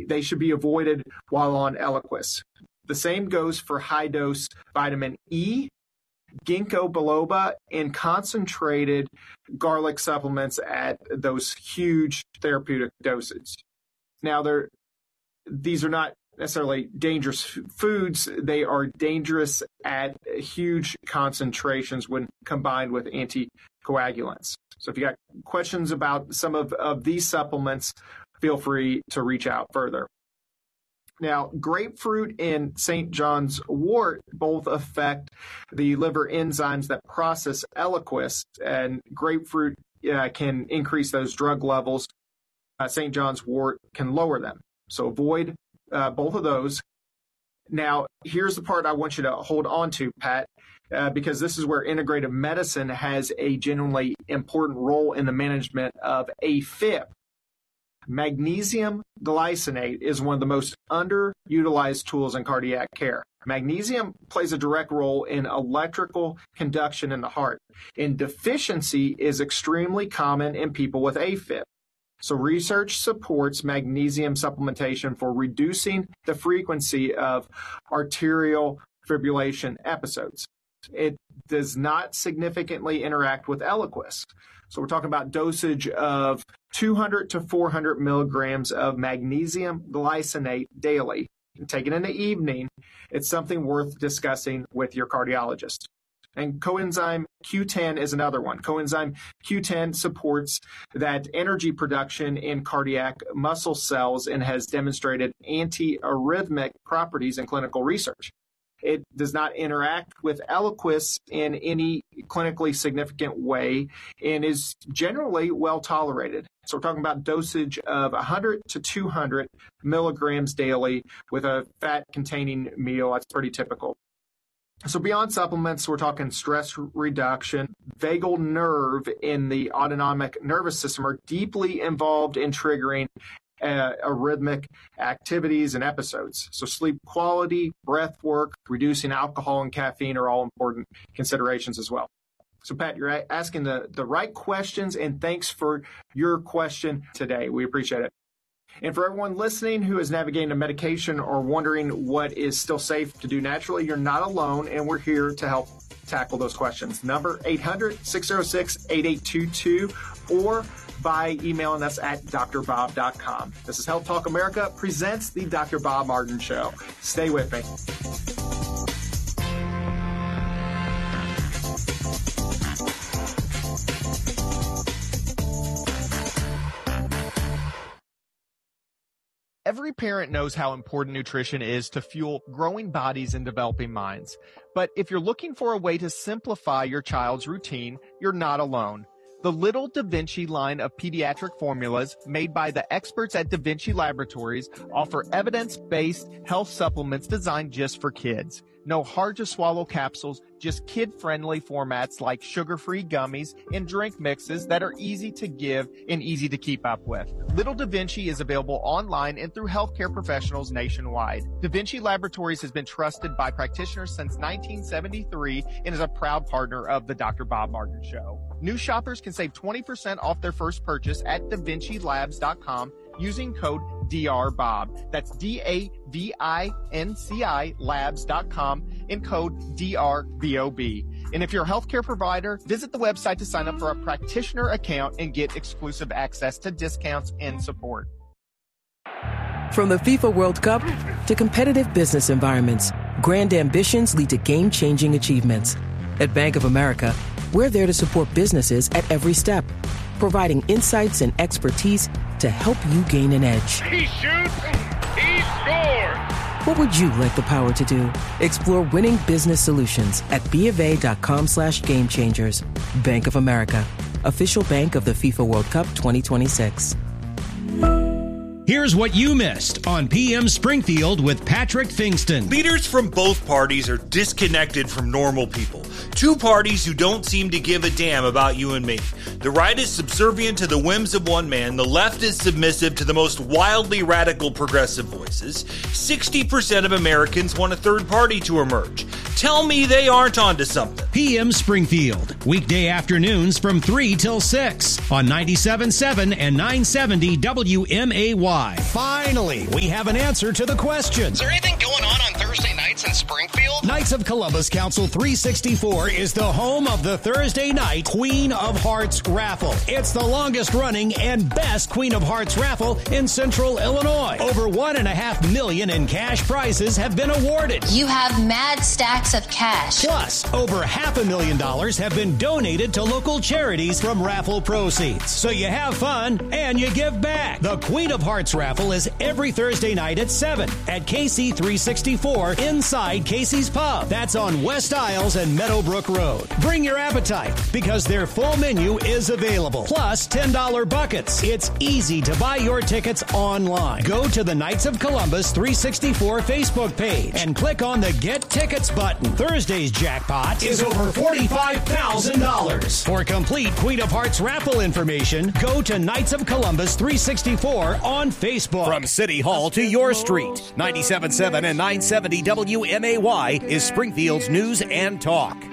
they should be avoided while on Eliquis. The same goes for high-dose vitamin E, ginkgo biloba, and concentrated garlic supplements at those huge therapeutic doses. Now, these are not necessarily dangerous foods. They are dangerous at huge concentrations when combined with anticoagulants. So if you got questions about some of these supplements, feel free to reach out further. Now, grapefruit and St. John's wort both affect the liver enzymes that process Eliquis, and grapefruit can increase those drug levels. St. John's wort can lower them. So avoid both of those. Now, here's the part I want you to hold on to, Pat, because this is where integrative medicine has a genuinely important role in the management of AFib. Magnesium glycinate is one of the most underutilized tools in cardiac care. Magnesium plays a direct role in electrical conduction in the heart, and deficiency is extremely common in people with AFib. So research supports magnesium supplementation for reducing the frequency of arterial fibrillation episodes. It does not significantly interact with Eliquis. So we're talking about dosage of 200 to 400 milligrams of magnesium glycinate daily. Take it in the evening. It's something worth discussing with your cardiologist. And coenzyme Q10 is another one. Coenzyme Q10 supports that energy production in cardiac muscle cells and has demonstrated antiarrhythmic properties in clinical research. It does not interact with Eliquis in any clinically significant way and is generally well tolerated. So we're talking about dosage of 100 to 200 milligrams daily with a fat-containing meal. That's pretty typical. So beyond supplements, we're talking stress reduction. Vagal nerve in the autonomic nervous system are deeply involved in triggering arrhythmic activities and episodes. So sleep quality, breath work, reducing alcohol and caffeine are all important considerations as well. So Pat, you're asking the right questions, and thanks for your question today. We appreciate it. And for everyone listening who is navigating a medication or wondering what is still safe to do naturally, you're not alone, and we're here to help tackle those questions. Number 800-606-8822 or by emailing us at drbob.com. This is Health Talk America presents the Dr. Bob Martin Show. Stay with me. Every parent knows how important nutrition is to fuel growing bodies and developing minds. But if you're looking for a way to simplify your child's routine, you're not alone. The Little Da Vinci line of pediatric formulas made by the experts at Da Vinci Laboratories offer evidence-based health supplements designed just for kids. No hard-to-swallow capsules, just kid-friendly formats like sugar-free gummies and drink mixes that are easy to give and easy to keep up with. Little Da Vinci is available online and through healthcare professionals nationwide. Da Vinci Laboratories has been trusted by practitioners since 1973 and is a proud partner of the Dr. Bob Martin Show. New shoppers can save 20% off their first purchase at DaVinciLabs.com using code DRBOB. That's DAVINCI Labs.com and code DRBOB. And if you're a healthcare provider, visit the website to sign up for a practitioner account and get exclusive access to discounts and support. From the FIFA World Cup to competitive business environments, grand ambitions lead to game-changing achievements. At Bank of America, we're there to support businesses at every step, providing insights and expertise to help you gain an edge. He shoots, he scores! What would you like the power to do? Explore winning business solutions at BofA.com/gamechangers. Bank of America, official bank of the FIFA World Cup 2026. Here's what you missed on PM Springfield with Patrick Fingston. Leaders from both parties are disconnected from normal people. Two parties who don't seem to give a damn about you and me. The right is subservient to the whims of one man. The left is submissive to the most wildly radical progressive voices. 60% of Americans want a third party to emerge. Tell me they aren't onto something. PM Springfield, weekday afternoons from 3 till 6 on 97.7 and 970 WMAY. Finally, we have an answer to the question. Is there anything going on Thursday nights in Springfield? Knights of Columbus Council 364 is the home of the Thursday night Queen of Hearts raffle. It's the longest running and best Queen of Hearts raffle in Central Illinois. Over $1.5 million in cash prizes have been awarded. You have mad stacks of cash. Plus, over $500,000 have been donated to local charities from raffle proceeds. So you have fun and you give back. The Queen of Hearts raffle is every Thursday night at 7 at KC 364 inside Casey's Pub. That's on West Isles and Meadowbrook Road. Bring your appetite because their full menu is available. Plus $10 buckets. It's easy to buy your tickets online. Go to the Knights of Columbus 364 Facebook page and click on the Get Tickets button. Thursday's jackpot is over $45,000. For complete Queen of Hearts raffle information, go to Knights of Columbus 364 on Facebook. From City Hall to your street, 97.7 and 970 WMAY is Springfield's News and Talk.